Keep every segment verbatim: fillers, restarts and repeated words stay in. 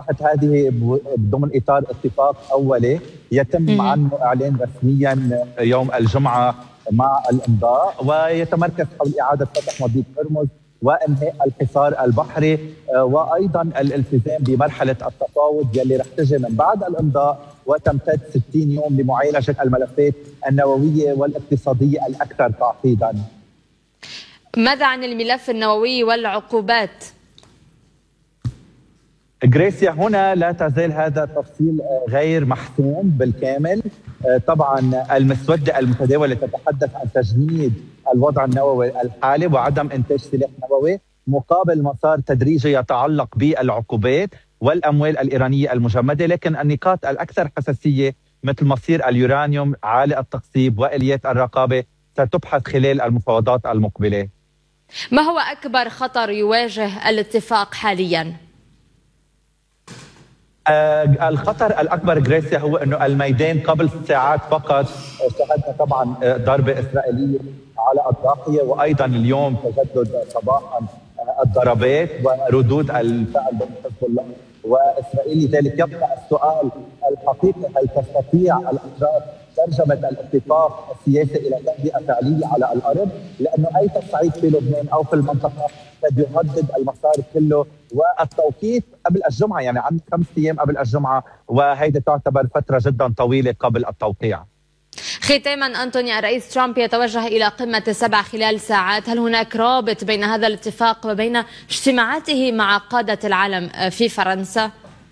أصبحت هذه ضمن إطار اتفاق أولي يتم عنه إعلان رسميا يوم الجمعة مع الإمضاء، ويتمركز حول إعادة فتح مضيق هرمز وإنهاء الحصار البحري، وأيضا الالتزام بمرحلة التفاوض يلي رح تجي من بعد الإمضاء وتمتد ستين يوم لمعالجة الملفات النووية والاقتصادية الأكثر تعقيدا. ماذا عن الملف النووي والعقوبات؟ غريسيا، هنا لا تزال هذا التفصيل غير محسوم بالكامل. طبعا المسودة المتداولة تتحدث عن تجميد الوضع النووي الحالي وعدم إنتاج سلاح نووي مقابل مسار تدريجي يتعلق بالعقوبات والأموال الإيرانية المجمدة، لكن النقاط الأكثر حساسية مثل مصير اليورانيوم عالي التقصيب وآليات الرقابة ستبحث خلال المفاوضات المقبلة. ما هو أكبر خطر يواجه الاتفاق حالياً؟ آه الخطر الأكبر غريسيا هو أنه الميدان قبل ساعات فقط شهدنا طبعا ضربة إسرائيلية على الضاحية، وأيضا اليوم تجدد صباحا الضربات وردود الفعل بين حزب الله وإسرائيل. لذلك يبقى السؤال الحقيقي: هل تستطيع الأطراف ترجمة الاتفاق السياسي إلى تهدئة فعلية على الأرض؟ لأنه أي تصعيد في لبنان أو في المنطقة قد يهدد المسار كله، والتوقيت قبل الجمعة، يعني عندنا خمس أيام قبل الجمعة، وهيدي تعتبر فترة جدا طويلة قبل التوقيع. ختاما أنتوني، الرئيس ترامب يتوجه إلى قمة السبع خلال ساعات، هل هناك رابط بين هذا الاتفاق وبين اجتماعاته مع قادة العالم في فرنسا؟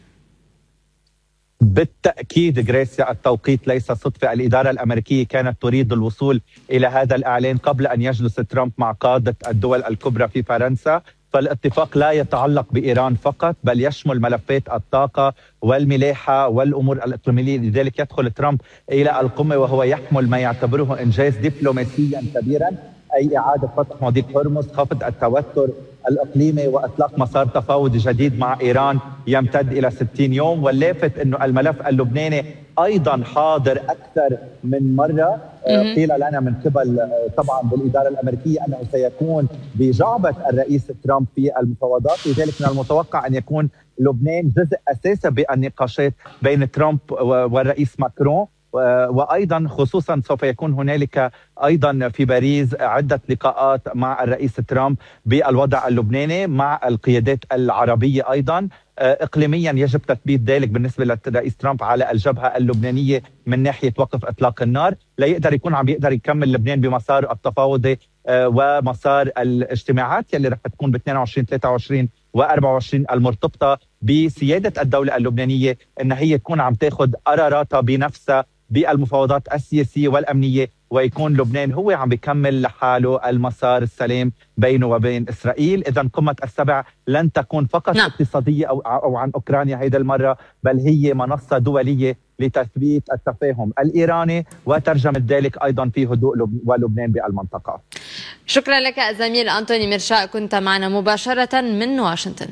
بالتأكيد غريسيا، التوقيت ليس صدفة. الإدارة الأمريكية كانت تريد الوصول إلى هذا الإعلان قبل أن يجلس ترامب مع قادة الدول الكبرى في فرنسا، فالاتفاق لا يتعلق بإيران فقط بل يشمل ملفات الطاقة والملاحة والأمور الإقليمية. لذلك يدخل ترامب إلى القمة وهو يحمل ما يعتبره إنجاز دبلوماسيا كبيرا، أي إعادة فتح مضيق هرمز، خفض التوتر الإقليمي وإطلاق مسار تفاوضي جديد مع إيران يمتد إلى ستين يوم. واللافت أنه الملف اللبناني أيضا حاضر أكثر من مرة. قيل لنا من قبل طبعا بالإدارة الأمريكية أنه سيكون بجعبة الرئيس ترامب في المفاوضات، لذلك من المتوقع أن يكون لبنان جزء أساسي بالنقاشات بين ترامب والرئيس ماكرون. وأيضا خصوصا سوف يكون هنالك أيضا في باريس عدة لقاءات مع الرئيس ترامب بالوضع اللبناني مع القيادات العربية. أيضا إقليميا يجب تثبيت ذلك بالنسبة للرئيس ترامب على الجبهة اللبنانية من ناحية وقف إطلاق النار، لا يقدر يكون عم يقدر يكمل لبنان بمسار التفاوضي ومسار الاجتماعات يلي رح تكون ب اثنين وعشرين ثلاثة وعشرين وأربعة وعشرين المرتبطة بسيادة الدولة اللبنانية، أن هي تكون عم تاخذ قراراتها بنفسها بالمفاوضات السياسية والأمنية، ويكون لبنان هو عم بيكمل لحاله المسار السلام بينه وبين إسرائيل. إذا قمة السبع لن تكون فقط نعم. اقتصادية أو, أو عن أوكرانيا هيدا المرة، بل هي منصة دولية لتثبيت التفاهم الإيراني وترجمة ذلك أيضا في هدوء لب... ولبنان بالمنطقة. شكرا لك زميل أنتوني ميرشا، كنت معنا مباشرة من واشنطن.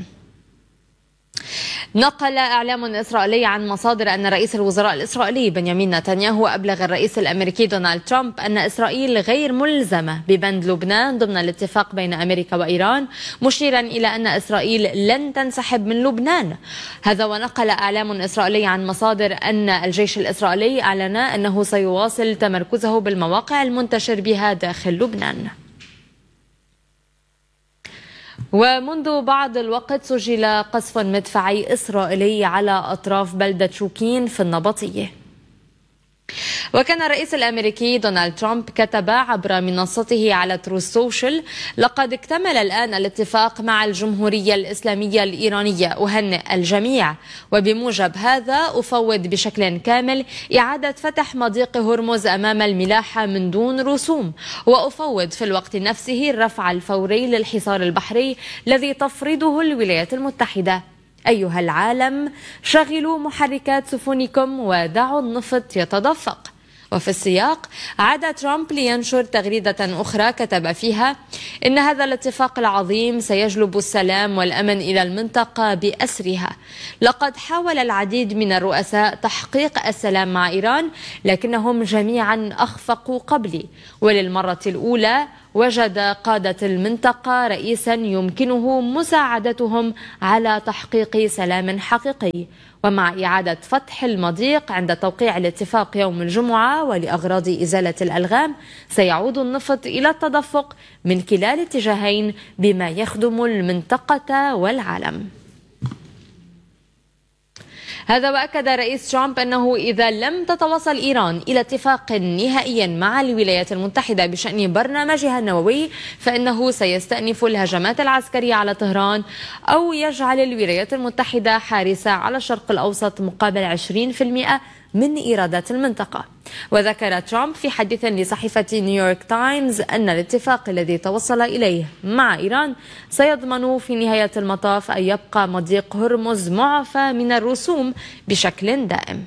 نقل إعلام إسرائيلي عن مصادر أن رئيس الوزراء الإسرائيلي بنيامين نتنياهو أبلغ الرئيس الأمريكي دونالد ترامب أن إسرائيل غير ملزمة ببند لبنان ضمن الاتفاق بين أمريكا وإيران، مشيرا إلى أن إسرائيل لن تنسحب من لبنان. هذا ونقل إعلام إسرائيلي عن مصادر أن الجيش الإسرائيلي أعلن أنه سيواصل تمركزه بالمواقع المنتشر بها داخل لبنان. ومنذ بعض الوقت سجل قصف مدفعي إسرائيلي على أطراف بلدة شوكين في النبطية. وكان الرئيس الأمريكي دونالد ترامب كتب عبر منصته على تروث سوشيال: لقد اكتمل الآن الاتفاق مع الجمهورية الإسلامية الإيرانية، أهنئ الجميع، وبموجب هذا أفوض بشكل كامل إعادة فتح مضيق هرمز أمام الملاحة من دون رسوم، وأفوض في الوقت نفسه الرفع الفوري للحصار البحري الذي تفرضه الولايات المتحدة. أيها العالم، شغلوا محركات سفنكم ودعوا النفط يتدفق. وفي السياق عاد ترامب لينشر تغريدة أخرى كتب فيها إن هذا الاتفاق العظيم سيجلب السلام والأمن إلى المنطقة بأسرها. لقد حاول العديد من الرؤساء تحقيق السلام مع إيران، لكنهم جميعا أخفقوا قبلي، وللمرة الأولى وجد قادة المنطقة رئيسا يمكنه مساعدتهم على تحقيق سلام حقيقي، ومع إعادة فتح المضيق عند توقيع الاتفاق يوم الجمعة ولأغراض إزالة الألغام، سيعود النفط إلى التدفق من كلا الاتجاهين بما يخدم المنطقة والعالم. هذا وأكد رئيس ترامب أنه إذا لم تتوصل إيران إلى اتفاق نهائي مع الولايات المتحدة بشأن برنامجها النووي فإنه سيستأنف الهجمات العسكرية على طهران أو يجعل الولايات المتحدة حارسة على الشرق الأوسط مقابل عشرين بالمئة من إيرادات المنطقة. وذكر ترامب في حديث لصحيفة نيويورك تايمز أن الاتفاق الذي توصل إليه مع إيران سيضمن في نهاية المطاف أن يبقى مضيق هرمز معفى من الرسوم بشكل دائم.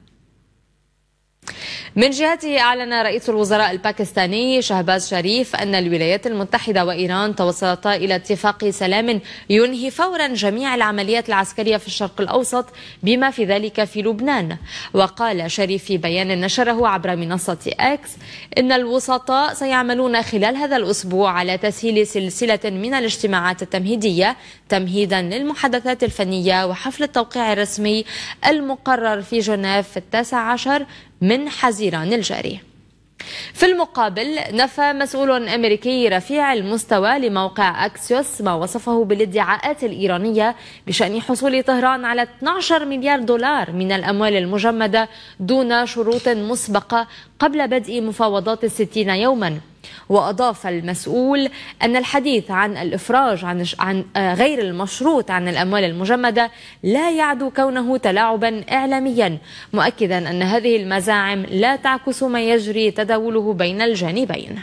من جهته أعلن رئيس الوزراء الباكستاني شهباز شريف أن الولايات المتحدة وإيران توصلتا إلى اتفاق سلام ينهي فورا جميع العمليات العسكرية في الشرق الأوسط بما في ذلك في لبنان. وقال شريف في بيان نشره عبر منصة إكس إن الوسطاء سيعملون خلال هذا الأسبوع على تسهيل سلسلة من الاجتماعات التمهيدية تمهيدا للمحادثات الفنية وحفل التوقيع الرسمي المقرر في جنيف في التاسع عشر من حزيران الجاري. في المقابل نفى مسؤول أمريكي رفيع المستوى لموقع أكسيوس ما وصفه بالادعاءات الإيرانية بشأن حصول طهران على اثني عشر مليار دولار من الأموال المجمدة دون شروط مسبقة قبل بدء مفاوضات الستين يوما. وأضاف المسؤول أن الحديث عن الإفراج عن عن غير المشروط عن الأموال المجمدة لا يعدو كونه تلاعبا إعلاميا، مؤكدا أن هذه المزاعم لا تعكس ما يجري تداوله بين الجانبين.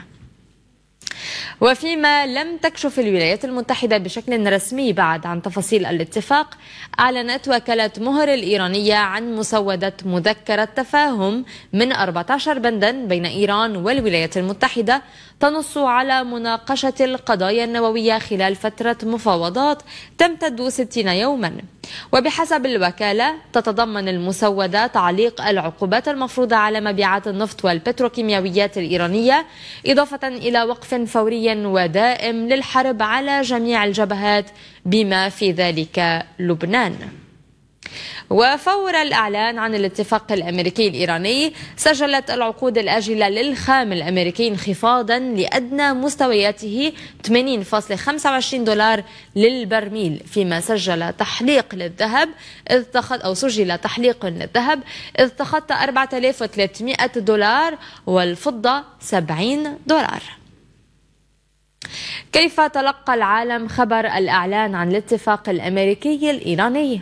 وفيما لم تكشف الولايات المتحدة بشكل رسمي بعد عن تفاصيل الاتفاق، أعلنت وكالة مهر الإيرانية عن مسودة مذكرة تفاهم من أربعة عشر بندا بين إيران والولايات المتحدة تنص على مناقشة القضايا النووية خلال فترة مفاوضات تمتد ستين يوما. وبحسب الوكالة تتضمن المسودة تعليق العقوبات المفروضة على مبيعات النفط والبتروكيماويات الإيرانية، إضافة إلى وقف فوري ودائم للحرب على جميع الجبهات بما في ذلك لبنان. وفور الإعلان عن الاتفاق الأمريكي الإيراني، سجلت العقود الآجلة للخام الأمريكي انخفاضا لأدنى مستوياته ثمانين فاصلة خمسة وعشرين دولار للبرميل، فيما سجل تحليق للذهب إذ تخطى أو سجل تحليق للذهب إذ تخطى أربعة آلاف وثلاثمئة دولار والفضة سبعين دولار. كيف تلقى العالم خبر الإعلان عن الاتفاق الأمريكي الإيراني؟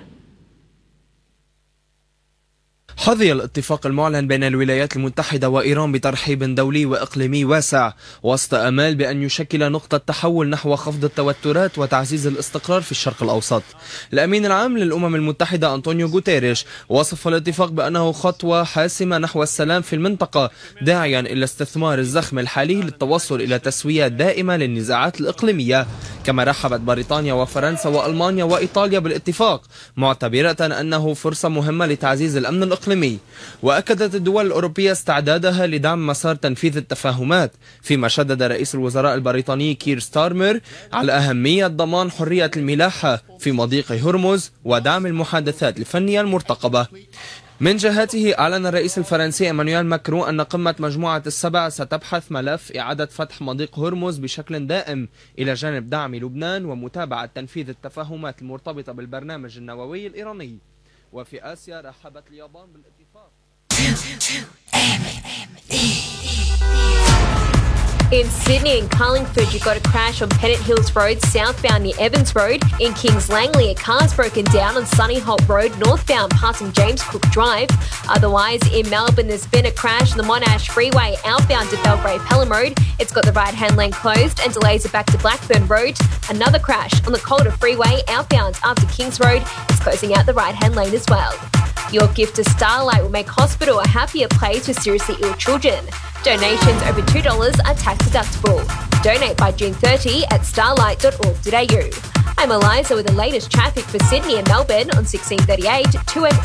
حظي الاتفاق المعلن بين الولايات المتحدة وإيران بترحيب دولي وإقليمي واسع وسط أمال بأن يشكل نقطة تحول نحو خفض التوترات وتعزيز الاستقرار في الشرق الأوسط. الأمين العام للأمم المتحدة أنطونيو غوتيريش وصف الاتفاق بأنه خطوة حاسمة نحو السلام في المنطقة، داعيا إلى استثمار الزخم الحالي للتوصل إلى تسوية دائمة للنزاعات الإقليمية. كما رحبت بريطانيا وفرنسا وألمانيا وإيطاليا بالاتفاق، معتبرة أنه فرصة مهمة لتعزيز الأمن الإقليمي. وأكدت الدول الأوروبية استعدادها لدعم مسار تنفيذ التفاهمات، فيما شدد رئيس الوزراء البريطاني كير ستارمر على أهمية ضمان حرية الملاحة في مضيق هرمز ودعم المحادثات الفنية المرتقبة. من جهته أعلن الرئيس الفرنسي إيمانويل ماكرون أن قمة مجموعة السبع ستبحث ملف إعادة فتح مضيق هرمز بشكل دائم إلى جانب دعم لبنان ومتابعة تنفيذ التفاهمات المرتبطة بالبرنامج النووي الإيراني. وفي آسيا رحبت اليابان بالاتفاق. In Sydney and Carlingford, you've got a crash on Pennant Hills Road, southbound near Evans Road. In Kings Langley, a car's broken down on Sunny Holt Road, northbound passing James Cook Drive. Otherwise, in Melbourne, there's been a crash on the Monash Freeway, outbound to Belgrave Pelham Road. It's got the right-hand lane closed and delays are back to Blackburn Road. Another crash on the Calder Freeway, outbound after Kings Road. It's closing out the right-hand lane as well. Your gift to Starlight will make hospital a happier place for seriously ill children. Donations over two dollars are tax deductible. Donate by June thirtieth at starlight dot org dot a u. I'm Eliza with the latest traffic for Sydney and Melbourne on sixteen thirty-eight two M